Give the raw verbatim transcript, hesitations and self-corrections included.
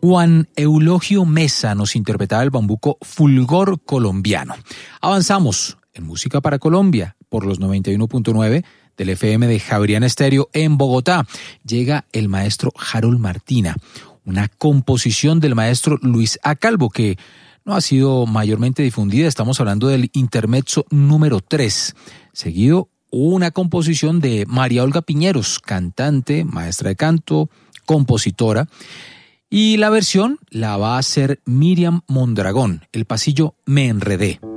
Juan Eulogio Mesa nos interpretaba el bambuco Fulgor Colombiano. Avanzamos en Música para Colombia por los noventa y uno punto nueve del F M de Javeriana Estéreo en Bogotá. Llega el maestro Harold Martina, una composición del maestro Luis A. Calvo que no ha sido mayormente difundida. Estamos hablando del intermezzo número tres, seguido una composición de María Olga Piñeros, cantante, maestra de canto, compositora, y la versión la va a hacer Miriam Mondragón, El pasillo Me enredé.